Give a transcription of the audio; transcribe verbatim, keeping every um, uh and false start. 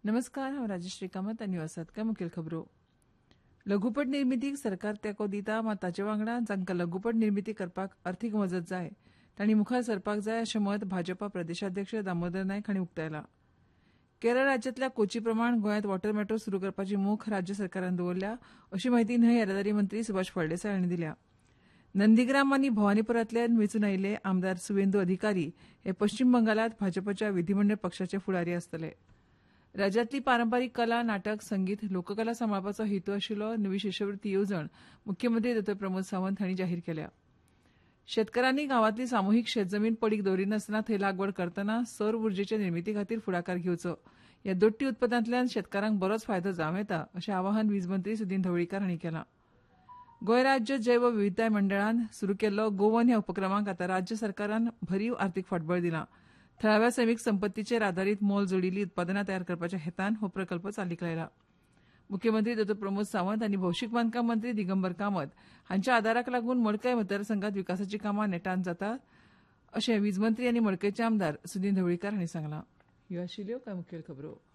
नमस्कार, हांव राजश्री कामत आनी आसात काय मुखेल खबरो. लघुपट निर्मितीक सरकार तेंको दिता, मात ताचे वांगडा जांकां लघुपट निर्मिती करपाक अर्थीक मजत जाय तांणी मुखार सरपाक जाय अशें मत भाजपा प्रदेशाध्यक्ष दामोदर नायक हांणी उक्तायलां. केरळ राज्यांतल्या कोची प्रमाण गोंयांत वॉटर मेट्रो सुरू करपाची मोख राज्य सरकारान दवरल्या अशी माहिती न्हंय येरादारी मंत्री सुभाष फळदेसाय हांणी दिल्या. नंदीग्राम आनी भवानीपुरांतल्यान वेंचून आयिल्ले आमदार सुवेंदू अधिकारी हे पश्चीम बंगालात भाजपाच्या विधीमंडळ पक्षाचे फुडारी आसतले. राज्यांतली पारंपारीक कला, नाटक, संगीत, लोककला सांबाळपाचो हेतू आशिल्लो नवी शिश्यवृत्ती येवजण मुख्यमंत्री डॉ प्रमोद सावंत हांणी जाहीर केल्या. शेतकारांनी गांवांतली सामुहीक शेतजमीन पडीक दवरिनासतना थंय लागवड करतना सौर उर्जेचे निर्मिती खातीर फुडाकार घेवचो. ह्या दोट्टी उत्पादनांतल्यान शेतकारांक बरोच फायदो जावं येता अशें आवाहन वीज मंत्री सुदीन ढवळीकर हांणी केलां. गोंय राज्य जैव विविधताय मंडळान सुरू केल्लो गोवन ह्या उपक्रमाक आतां राज्य सरकारान भरीव अर्थीक फाटबळ दिलां. थळाव्या सैमीक संपत्तीचेर आदारीत मोल जोडिल्लीं उत्पादनां तयार करपाच्या हेतान हो प्रकल्प चालीक लायला. मुख्यमंत्री डॉ प्रमोद सावंत आनी भौशीक बांदकाम मंत्री दिगंबर कामत हांच्या आदाराक लागून मडकय मतदारसंघात विकासाची कामां नेटान जातात अशें वीज मंत्री आनी मडकयचे आमदार सुदीन ढवळीकर हांणी सांगलां. ह्यो आशिल्ल्यो कांय मुखेल खबरो.